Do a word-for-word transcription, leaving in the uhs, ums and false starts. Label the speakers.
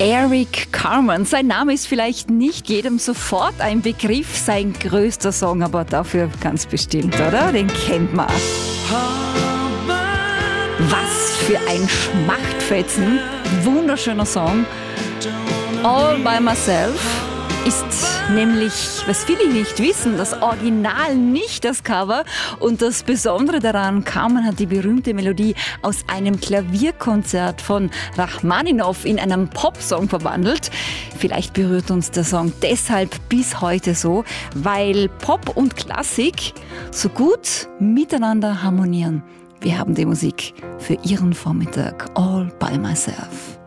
Speaker 1: Eric Carmen. Sein Name ist vielleicht nicht jedem sofort ein Begriff, sein größter Song, aber dafür ganz bestimmt, oder? Den kennt man. Was für ein Schmachtfetzen. Wunderschöner Song. All by Myself ist nämlich, was viele nicht wissen, das Original, nicht das Cover. Und das Besondere daran, Carmen hat die berühmte Melodie aus einem Klavierkonzert von Rachmaninow in einen Popsong verwandelt. Vielleicht berührt uns der Song deshalb bis heute so, weil Pop und Klassik so gut miteinander harmonieren. Wir haben die Musik für Ihren Vormittag, All by Myself.